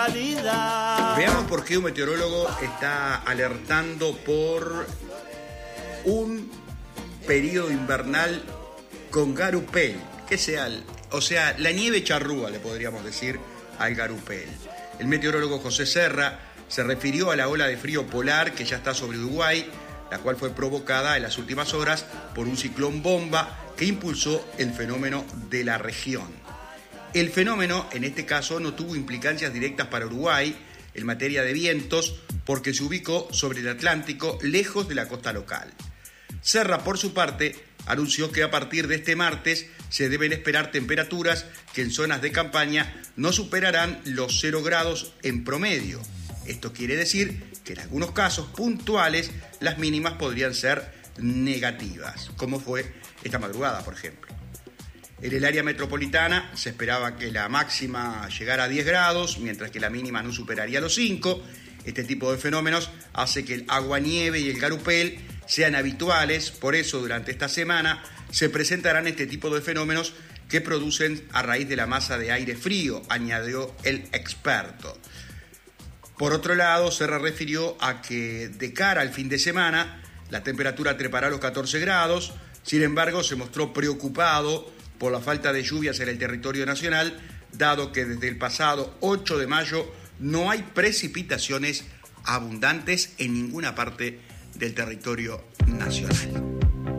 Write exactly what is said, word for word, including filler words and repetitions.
casualidad. Veamos por qué un meteorólogo está alertando por un periodo invernal con garupel, que sea, o sea, la nieve charrúa, le podríamos decir al garupel. El meteorólogo José Serra se refirió a la ola de frío polar que ya está sobre Uruguay, la cual fue provocada en las últimas horas por un ciclón bomba que impulsó el fenómeno de la región. El fenómeno, en este caso, no tuvo implicancias directas para Uruguay en materia de vientos porque se ubicó sobre el Atlántico, lejos de la costa local. Serra, por su parte, anunció que a partir de este martes se deben esperar temperaturas que en zonas de campaña no superarán los cero grados en promedio. Esto quiere decir que en algunos casos puntuales las mínimas podrían ser negativas, como fue esta madrugada, por ejemplo. En el área metropolitana se esperaba que la máxima llegara a diez grados, mientras que la mínima no superaría los cinco. Este tipo de fenómenos hace que el agua-nieve y el garupel sean habituales, por eso durante esta semana se presentarán este tipo de fenómenos que producen a raíz de la masa de aire frío, añadió el experto. Por otro lado, Serra refirió a que de cara al fin de semana la temperatura trepará a los catorce grados, sin embargo se mostró preocupado por la falta de lluvias en el territorio nacional, dado que desde el pasado ocho de mayo no hay precipitaciones abundantes en ninguna parte del territorio nacional.